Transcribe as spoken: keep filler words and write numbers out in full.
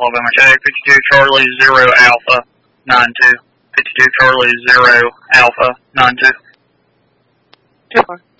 Alabama Check, fifty-two Charlie, zero Alpha, nine two. fifty-two Charlie, zero Alpha, nine two. two four.